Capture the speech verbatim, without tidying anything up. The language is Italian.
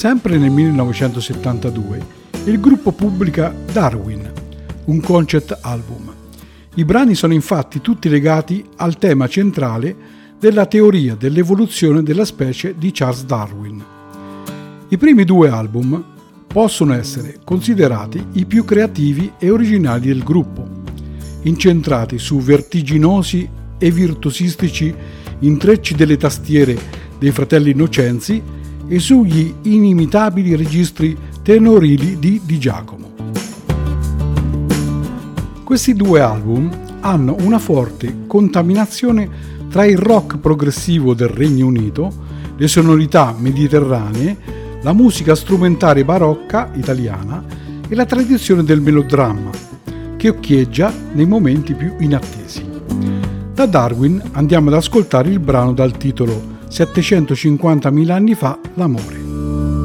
Sempre nel millenovecentosettantadue il gruppo pubblica Darwin, un concept album. I brani sono infatti tutti legati al tema centrale della teoria dell'evoluzione della specie di Charles Darwin. I primi due album possono essere considerati i più creativi e originali del gruppo, incentrati su vertiginosi e virtuosistici intrecci delle tastiere dei fratelli Innocenzi e sugli inimitabili registri tenorili di Di Giacomo. Questi due album hanno una forte contaminazione tra il rock progressivo del Regno Unito, le sonorità mediterranee, la musica strumentale barocca italiana e la tradizione del melodramma, che occhieggia nei momenti più inattesi. Da Darwin andiamo ad ascoltare il brano dal titolo settecentocinquantamila anni fa l'amore.